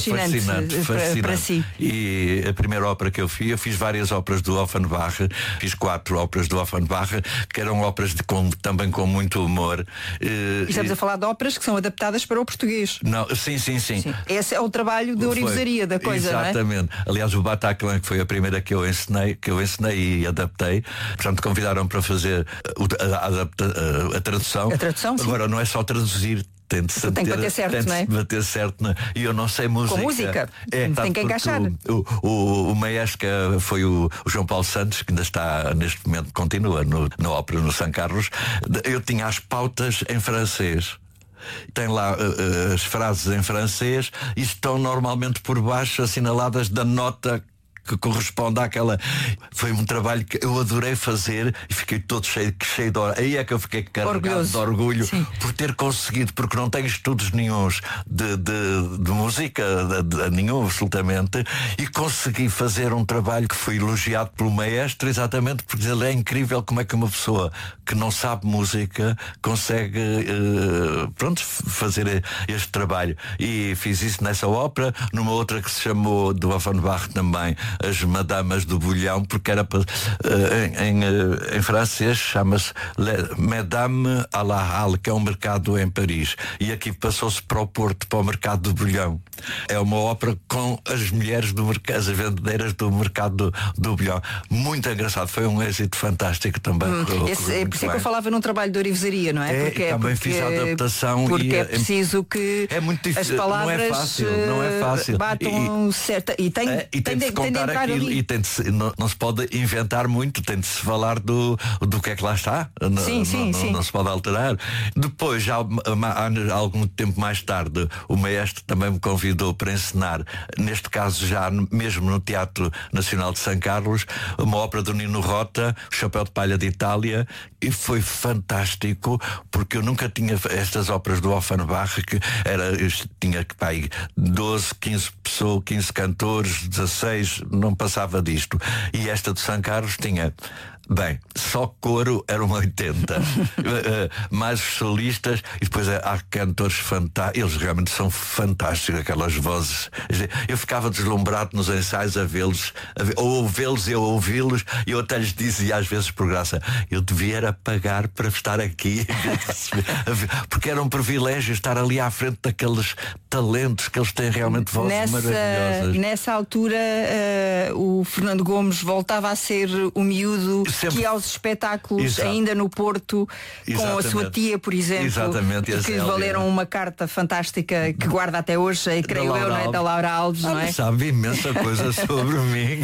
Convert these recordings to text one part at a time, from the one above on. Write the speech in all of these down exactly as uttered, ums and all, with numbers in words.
fascinante, fascinante, fascinante. Para, para si. E a primeira ópera que eu fiz, eu fiz várias óperas do Offenbach, fiz quatro óperas do Offenbach, que eram óperas de, com, também com muito humor. E estamos e, a falar de óperas que são adaptadas para o português. Não, sim, sim, sim, sim. Esse é o trabalho de ourivesaria da coisa, exatamente. Não é? Aliás, o Bataclan, que foi a primeira que eu ensinei, que eu ensinei e adaptei, portanto convidaram para fazer a, a, a, a tradução. A tradução, sim. Agora não é só traduzir. Tem de tem que bater certo, tem de não é? bater certo, não é? E eu não sei música. Com música. É, tem que encaixar. O, o, o maestro foi o, o João Paulo Santos, que ainda está neste momento, continua no, na ópera no São Carlos. Eu tinha as pautas em francês. Tem lá uh, as frases em francês e estão normalmente por baixo assinaladas da nota que corresponde àquela. Foi um trabalho que eu adorei fazer e fiquei todo cheio, cheio de orgulho. Aí é que eu fiquei carregado Orgulhoso. de orgulho. Sim. Por ter conseguido, porque não tenho estudos nenhuns de, de, de música, de, de, nenhum absolutamente, e consegui fazer um trabalho que foi elogiado pelo maestro, exatamente porque ele é incrível como é que uma pessoa que não sabe música consegue uh, pronto, fazer este trabalho. E fiz isso nessa ópera, numa outra que se chamou do Offenbach também, As Madamas do Bolhão, porque era uh, em, em, em francês chama-se Mesdames à la Halle, que é um mercado em Paris, e aqui passou-se para o Porto, para o mercado do Bolhão. É uma ópera com as mulheres do mercado, as vendedeiras do mercado do, do Bolhão. Muito engraçado, foi um êxito fantástico também. Hum, esse, é por isso é que eu falava num trabalho de ourivesaria, não é? É, porque, também porque, fiz a adaptação. Porque e é preciso que é muito difícil, as palavras não é fácil, não é fácil. batam e, certa. E tem, é, e tem, tem, de se contar tem de aquilo ali. e tem de se, não, não se pode inventar muito, tem de se falar do, do que é que lá está. Sim, não, sim, não, sim. não se pode alterar. Depois, já há algum tempo mais tarde, o maestro também me convidou para ensinar, neste caso já mesmo no Teatro Nacional de São Carlos, uma ópera do Nino Rota, O Chapéu de Palha de Itália, e foi fantástico, porque eu nunca tinha estas óperas do Offenbach, que era, eu tinha que pá, doze, quinze pessoas, quinze cantores, dezasseis, não passava disto. E esta de São Carlos tinha, bem, só coro eram oitenta, mais os solistas, e depois há cantores fantásticos, eles realmente são fantásticos, aquelas vozes. Eu ficava deslumbrado nos ensaios a vê-los, a ver, ou vê-los e eu ouvi-los, e eu até lhes dizia às vezes por graça, eu devia era pagar para estar aqui, porque era um privilégio estar ali à frente daqueles talentos que eles têm, realmente vozes nessa, maravilhosas. Nessa altura uh, o Fernando Gomes voltava a ser o miúdo Sempre. que ia aos espetáculos. Exato. Ainda no Porto. Exatamente. Com a sua tia, por exemplo. Exatamente. Que lhe valeram uma carta fantástica que guarda até hoje, e creio eu, não é? Da Laura Alves, ah, não é? Sabe imensa coisa sobre mim.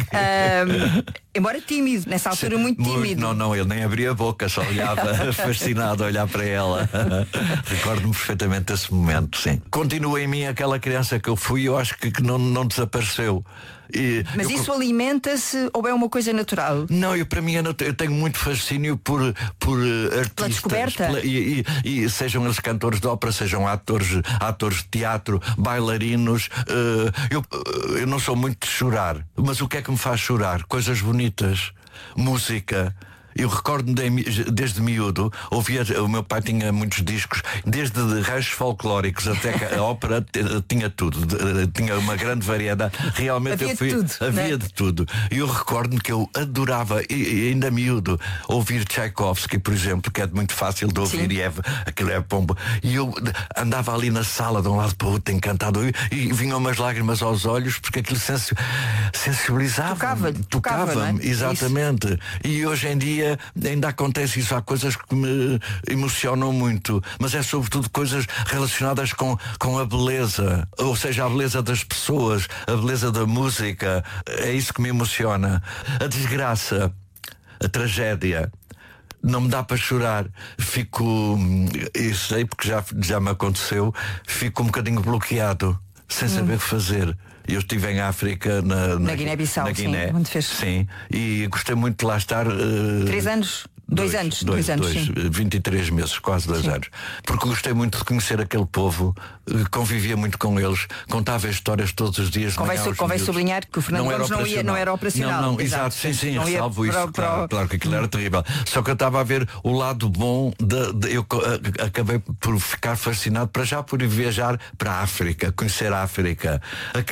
Um, embora tímido, nessa altura muito tímido. Não, não, ele nem abria a boca, só olhava fascinado a olhar para ela. Recordo-me perfeitamente desse momento, sim. Continua em mim aquela criança que eu fui, eu acho que, que não, não desapareceu. E Mas eu, isso alimenta-se ou é uma coisa natural? Não, eu, para mim é, eu tenho muito fascínio por, por uh, artistas. Pela descoberta? Pela, e, e, e sejam eles cantores de ópera, sejam atores, atores de teatro, bailarinos. Uh, eu, eu não sou muito de chorar, mas o que é que me faz chorar? Coisas bonitas, música. Eu recordo-me de, desde miúdo, ouvia, o meu pai tinha muitos discos, desde ranchos folclóricos até que a ópera tinha tudo, tinha uma grande variedade. Realmente havia eu fui, de tudo, havia né? de tudo. E eu recordo-me que eu adorava, e, e ainda miúdo, ouvir Tchaikovsky, por exemplo, que é muito fácil de ouvir. Sim. E é, aquilo é pombo. E eu andava ali na sala de um lado para o outro, encantado, e, e vinham umas lágrimas aos olhos, porque aquilo sensi, sensibilizava-me. Tocava-me. Tocava, Tocava-me, é? exatamente. Isso. E hoje em dia ainda acontece isso, há coisas que me emocionam muito, mas é sobretudo coisas relacionadas com, com a beleza, ou seja, a beleza das pessoas, a beleza da música, é isso que me emociona. A desgraça, a tragédia, não me dá para chorar, fico, e sei porque já, já me aconteceu, fico um bocadinho bloqueado, sem hum. saber o que fazer. Eu estive em África, na, na, na Guiné-Bissau, na Guiné, sim, onde fez? Sim, e gostei muito de lá estar. Uh, Três anos? Dois, dois anos, dois, dois anos, dois, sim. vinte e três meses, quase dois sim. anos. Porque gostei muito de conhecer aquele povo, convivia muito com eles, contava histórias todos os dias. Convém, su convém sublinhar que o Fernando Gomes não, ia, não era operacional. Não, não, exato, sim, sim, não salvo isso, para, para... Claro, claro que aquilo era terrível. Só que eu estava a ver o lado bom, de, de, eu a, acabei por ficar fascinado para já por viajar para a África, conhecer a África.